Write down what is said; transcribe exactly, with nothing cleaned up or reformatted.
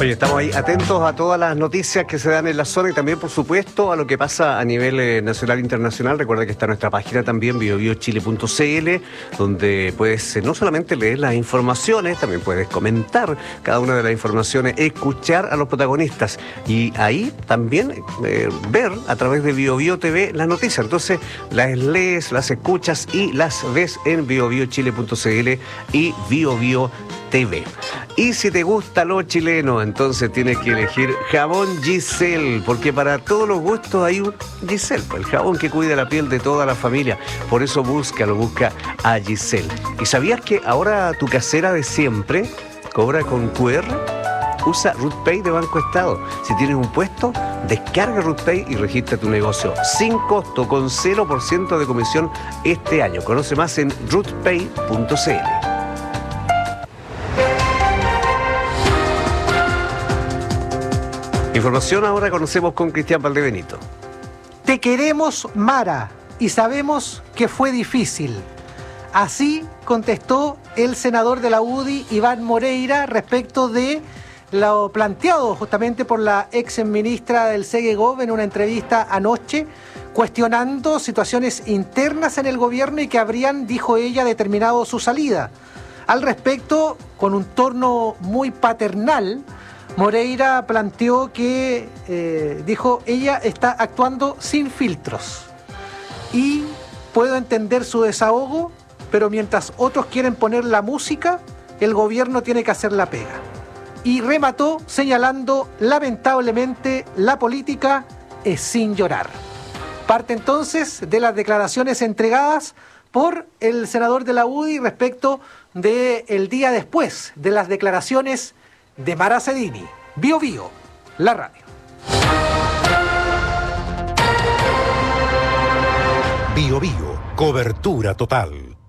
Oye, estamos ahí atentos a todas las noticias que se dan en la zona y también, por supuesto, a lo que pasa a nivel eh, nacional e internacional. Recuerda que está nuestra página también, bio bio chile punto c l, donde puedes eh, no solamente leer las informaciones, también puedes comentar cada una de las informaciones, escuchar a los protagonistas y ahí también eh, ver a través de BioBio T V las noticias. Entonces, las lees, las escuchas y las ves en bio bio chile punto c l y BioBio T V. Y si te gusta lo chileno, entonces tienes que elegir jabón Giselle, porque para todos los gustos hay un Giselle, el jabón que cuida la piel de toda la familia. Por eso búscalo, busca a Giselle. ¿Y sabías que ahora tu casera de siempre cobra con Q R? Usa RootPay de Banco Estado. Si tienes un puesto, descarga RootPay y registra tu negocio sin costo, con cero por ciento de comisión este año. Conoce más en rootpay punto c l. Información ahora conocemos con Cristian Valdebenito. Te queremos, Mara, y sabemos que fue difícil. Así contestó el senador de la U D I, Iván Moreira, respecto de lo planteado justamente por la ex ministra del Segegov en una entrevista anoche, cuestionando situaciones internas en el gobierno y que habrían, dijo ella, determinado su salida. Al respecto, con un tono muy paternal, Moreira planteó que, eh, dijo, ella está actuando sin filtros. Y puedo entender su desahogo, pero mientras otros quieren poner la música, el gobierno tiene que hacer la pega. Y remató señalando, lamentablemente, la política es sin llorar. Parte entonces de las declaraciones entregadas por el senador de la U D I respecto del día después de las declaraciones de Mara Cedini. Bio Bio, la radio. Bio Bio, cobertura total.